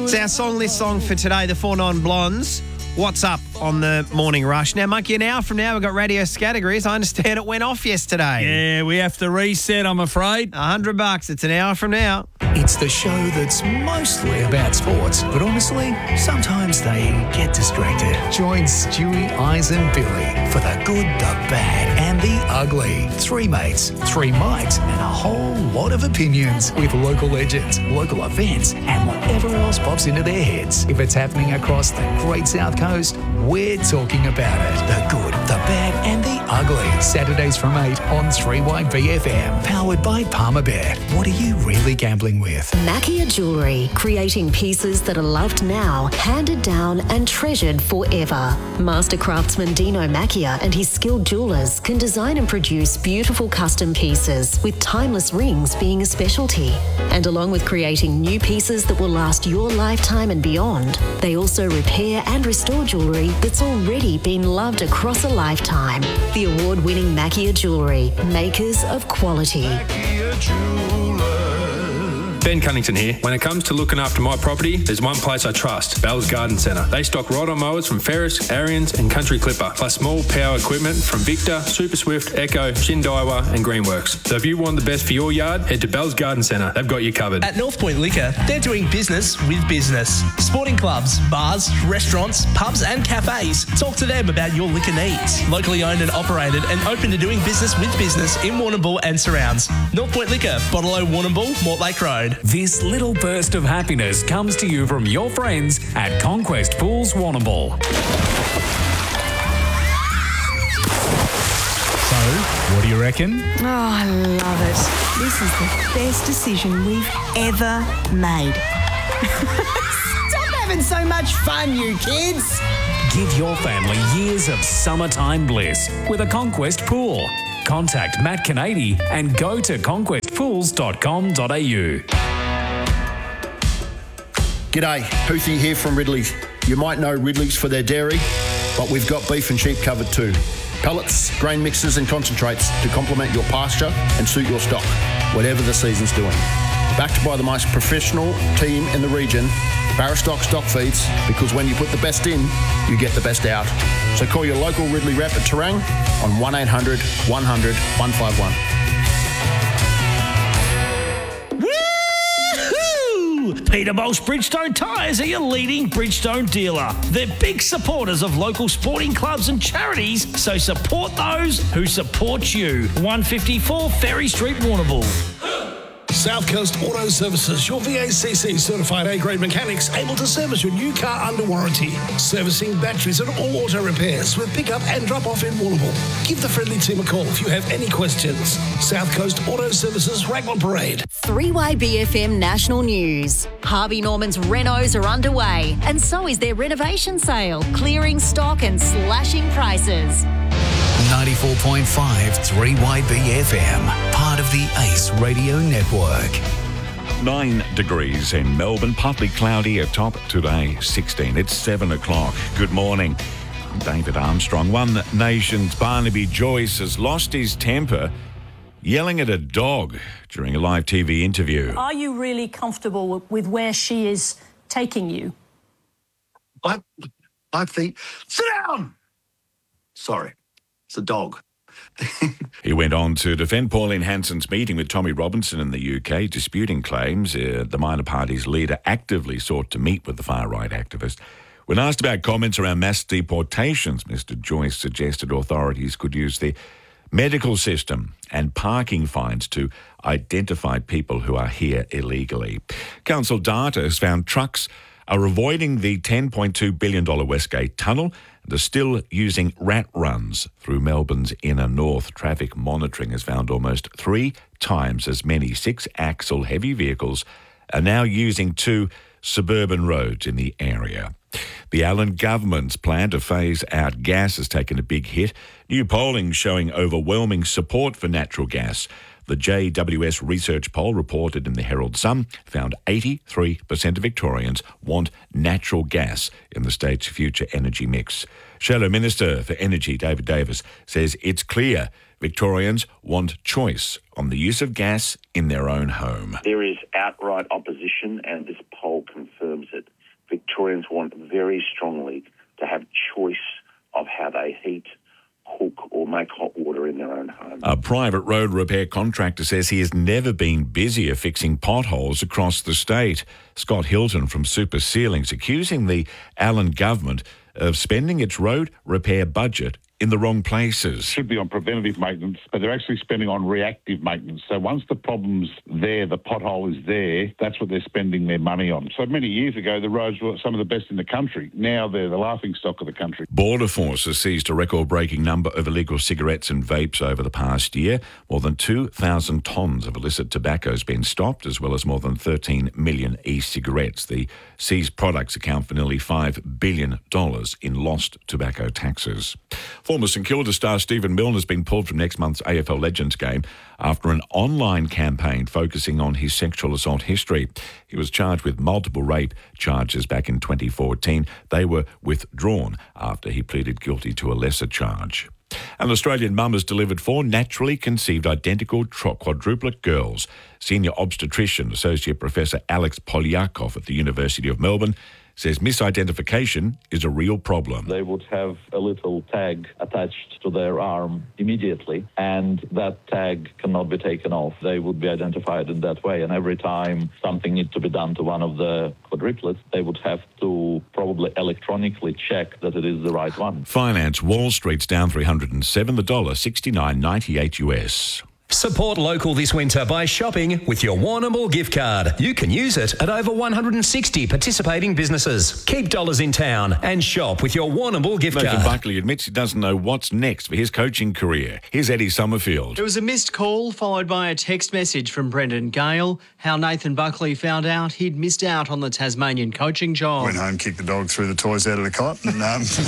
It's our song list song for today, the 4 Non-Blondes. What's up on the Morning Rush? Now, Monkey, an hour from now, we've got radio categories. I understand it went off yesterday. Yeah, we have to reset, I'm afraid. $100. It's an hour from now. It's the show that's mostly about sports, but honestly, sometimes they get distracted. Join Stewie, Eyes and Billy for the good, the bad and the ugly. 3 mates, 3 mites and a whole lot of opinions with local legends, local events and whatever else pops into their heads. If it's happening across the great South Coast, we're talking about it. The good, the bad and the ugly. Saturdays from 8 on 3YBFM. Powered by Palmer Bet. What are you really gambling with? Mackia Jewellery, creating pieces that are loved now, handed down and treasured forever. Master craftsman Dino Mackia and his skilled jewellers can design and produce beautiful custom pieces, with timeless rings being a specialty. And along with creating new pieces that will last your lifetime and beyond, they also repair and restore jewellery that's already been loved across a lifetime. The award-winning Mackia Jewellery, makers of quality. Ben Cunnington here. When it comes to looking after my property, there's one place I trust, Bell's Garden Centre. They stock ride-on mowers from Ferris, Ariens and Country Clipper, plus small power equipment from Victor, Super Swift, Echo, Shindaiwa and Greenworks. So if you want the best for your yard, head to Bell's Garden Centre. They've got you covered. At North Point Liquor, they're doing business with business. Sporting clubs, bars, restaurants, pubs and cafes. Talk to them about your liquor needs. Locally owned and operated and open to doing business with business in Warrnambool and surrounds. North Point Liquor, Bottle-O Warrnambool, Mortlake Road. This little burst of happiness comes to you from your friends at Conquest Pools Warrnambool. So, what do you reckon? Oh, I love it. This is the best decision we've ever made. Stop having so much fun, you kids. Give your family years of summertime bliss with a Conquest Pool. Contact Matt Canady and go to conquestpools.com.au. G'day, Houthi here from Ridley's. You might know Ridley's for their dairy, but we've got beef and sheep covered too. Pellets, grain mixes and concentrates to complement your pasture and suit your stock, whatever the season's doing. Backed by the most professional team in the region, Barrastock Stock Feeds, because when you put the best in, you get the best out. So call your local Ridley rep at Terang on 1800 100 151. Peterbolt's Bridgestone Tyres are your leading Bridgestone dealer. They're big supporters of local sporting clubs and charities, so support those who support you. 154 Ferry Street, Warrnambool. South Coast Auto Services, your VACC certified A-grade mechanics able to service your new car under warranty. Servicing batteries and all auto repairs with pick-up and drop-off in Warrnambool. Give the friendly team a call if you have any questions. South Coast Auto Services, Raglan Parade. 3YBFM National News. Harvey Norman's renos are underway, and so is their renovation sale, clearing stock and slashing prices. 94.5 3YBFM, part of the Ace Radio Network. 9 degrees in Melbourne, partly cloudy, a top today 16. It's 7 o'clock. Good morning. I'm David Armstrong. One Nation's Barnaby Joyce has lost his temper, yelling at a dog during a live TV interview. Are you really comfortable with where she is taking you? I think... Sit down! Sorry. It's a dog. He went on to defend Pauline Hanson's meeting with Tommy Robinson in the UK, disputing claims the minor party's leader actively sought to meet with the far-right activist. When asked about comments around mass deportations, Mr Joyce suggested authorities could use the medical system and parking fines to identify people who are here illegally. Council data has found trucks are avoiding the $10.2 billion Westgate Tunnel and are still using rat runs through Melbourne's inner north. Traffic monitoring has found almost 3 times as many 6-axle heavy vehicles are now using 2 suburban roads in the area. The Allen government's plan to phase out gas has taken a big hit. New polling showing overwhelming support for natural gas. The JWS research poll reported in the Herald Sun found 83% of Victorians want natural gas in the state's future energy mix. Shallow Minister for Energy, David Davis, says it's clear Victorians want choice on the use of gas in their own home. There is outright opposition, and this poll confirms it. Victorians want very strongly to have choice of how they heat, cook or make hot water in their own home. A private road repair contractor says he has never been busier fixing potholes across the state. Scott Hilton from Super Ceilings accusing the Allen government of spending its road repair budget in the wrong places. Should be on preventative maintenance, but they're actually spending on reactive maintenance. So once the problem's there, the pothole is there, that's what they're spending their money on. So many years ago, the roads were some of the best in the country. Now they're the laughingstock of the country. Border Forces seized a record-breaking number of illegal cigarettes and vapes over the past year. More than 2,000 tonnes of illicit tobacco has been stopped, as well as more than 13 million e-cigarettes. The seized products account for nearly $5 billion in lost tobacco taxes. Former St Kilda star Stephen Milne has been pulled from next month's AFL Legends game after an online campaign focusing on his sexual assault history. He was charged with multiple rape charges back in 2014. They were withdrawn after he pleaded guilty to a lesser charge. An Australian mum has delivered 4 naturally conceived identical quadruplet girls. Senior obstetrician Associate Professor Alex Polyakov at the University of Melbourne says misidentification is a real problem. They would have a little tag attached to their arm immediately, and that tag cannot be taken off. They would be identified in that way, and every time something needs to be done to one of the quadruplets, they would have to probably electronically check that it is the right one. Finance Wall Street's down 307, the dollar 69.98 US. Support local this winter by shopping with your Warrnambool gift card. You can use it at over 160 participating businesses. Keep dollars in town and shop with your Warrnambool gift Nathan card. Buckley admits he doesn't know what's next for his coaching career. Here's Eddie Summerfield. It was a missed call followed by a text message from Brendan Gale, how Nathan Buckley found out he'd missed out on the Tasmanian coaching job. Went home, kicked the dog, threw the toys out of the cot. And,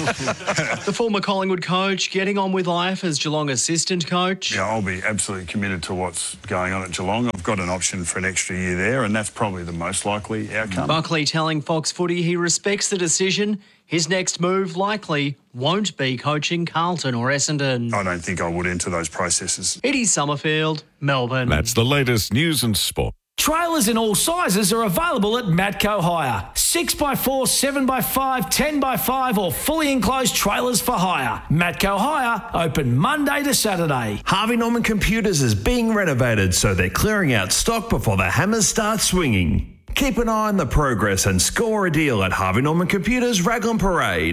The former Collingwood coach getting on with life as Geelong assistant coach. yeah, I'll be absolutely committed to what's going on at Geelong. I've got an option for an extra year there, and that's probably the most likely outcome. Buckley telling Fox Footy he respects the decision. His next move likely won't be coaching Carlton or Essendon. I don't think I would enter those processes. Eddie Summerfield, Melbourne. That's the latest news and sport. Trailers in all sizes are available at Matco Hire. 6x4, 7x5, 10x5 or fully enclosed trailers for hire. Matco Hire, open Monday to Saturday. Harvey Norman Computers is being renovated, so they're clearing out stock before the hammers start swinging. Keep an eye on the progress and score a deal at Harvey Norman Computers Raglan Parade.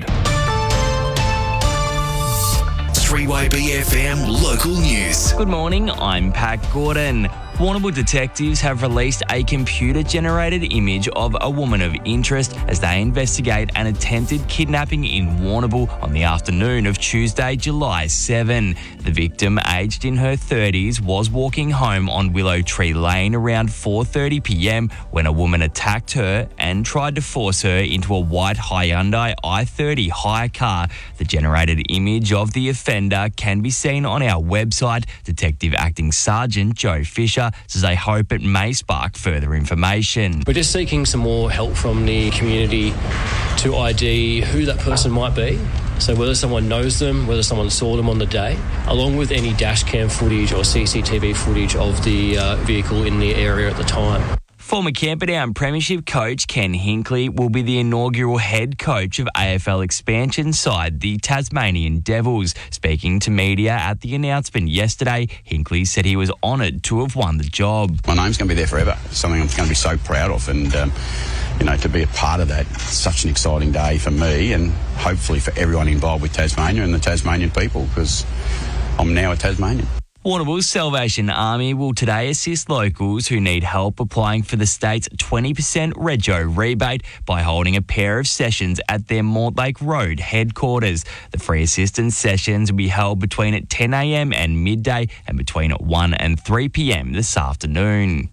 3YB FM local news. Good morning, I'm Pat Gordon. Warrnambool detectives have released a computer-generated image of a woman of interest as they investigate an attempted kidnapping in Warrnambool on the afternoon of Tuesday, July 7. The victim, aged in her 30s, was walking home on Willow Tree Lane around 4:30 p.m. when a woman attacked her and tried to force her into a white Hyundai i30 hire car. The generated image of the offender can be seen on our website. Detective Acting Sergeant Joe Fisher says they hope it may spark further information. We're just seeking some more help from the community to ID who that person might be. So whether someone knows them, whether someone saw them on the day, along with any dash cam footage or CCTV footage of the vehicle in the area at the time. Former Camperdown Premiership coach Ken Hinkley will be the inaugural head coach of AFL expansion side, the Tasmanian Devils. Speaking to media at the announcement yesterday, Hinkley said he was honoured to have won the job. My name's going to be there forever. It's something I'm going to be so proud of, and to be a part of that, it's such an exciting day for me and hopefully for everyone involved with Tasmania and the Tasmanian people, because I'm now a Tasmanian. Warrnambool's Salvation Army will today assist locals who need help applying for the state's 20% rego rebate by holding a pair of sessions at their Mortlake Road headquarters. The free assistance sessions will be held between 10 a.m. and midday and between 1 and 3 p.m. this afternoon.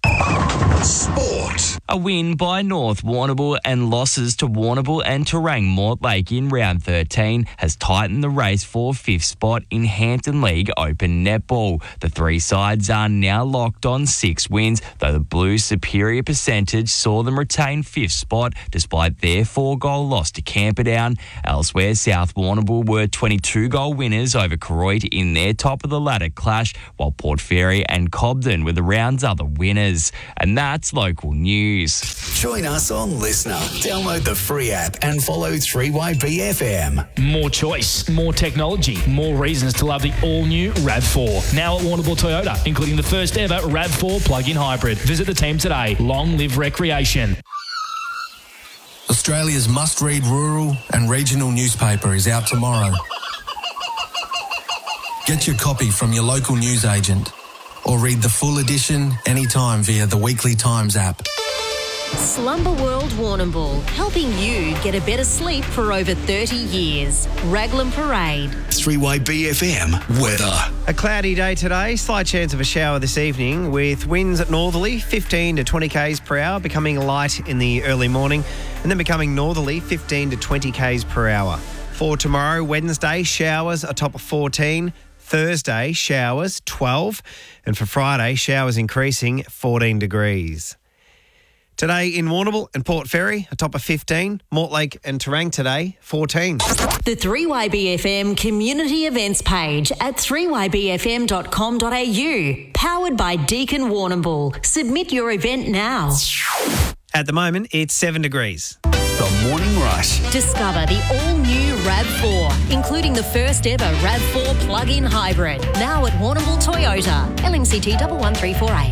Sport. A win by North Warrnambool and losses to Warrnambool and Terang Mortlake in round 13 has tightened the race for 5th spot in Hampton League Open Netball. The three sides are now locked on 6 wins, though the Blues' superior percentage saw them retain 5th spot despite their 4-goal loss to Camperdown. Elsewhere, South Warrnambool were 22-goal winners over Koroit in their top-of-the-ladder clash, while Port Fairy and Cobden were the round's other winners. And that's local news. Join us on Listener. Download the free app and follow 3YBFM. More choice, more technology, more reasons to love the all-new RAV4. Now at Warrnambool Toyota, including the first ever RAV4 plug-in hybrid. Visit the team today. Long live recreation. Australia's must-read rural and regional newspaper is out tomorrow. Get your copy from your local newsagent or read the full edition anytime via the Weekly Times app. Slumber World Warrnambool, helping you get a better sleep for over 30 years. Raglan Parade. 3YBFM weather. A cloudy day today, slight chance of a shower this evening with winds at northerly 15 to 20 k's per hour, becoming light in the early morning and then becoming northerly 15 to 20 k's per hour. For tomorrow, Wednesday, showers a top of 14. Thursday, showers 12. And for Friday, showers increasing 14 degrees. Today in Warrnambool and Port Fairy, a top of 15. Mortlake and Terang today, 14. The 3YBFM community events page at 3ybfm.com.au. Powered by Deakin Warrnambool. Submit your event now. At the moment, it's 7 degrees. The Morning Rush. Discover the all-new RAV4, including the first ever RAV4 plug-in hybrid. Now at Warrnambool Toyota. LMCT 11348.